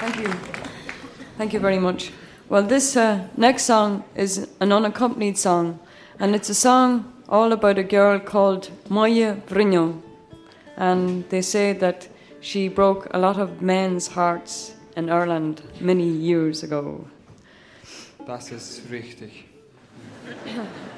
Thank you. Thank you very much. Well, this next song is an unaccompanied song, and it's a song all about a girl called Moya Brynjo. And they say that she broke a lot of men's hearts in Ireland many years ago. Das ist richtig.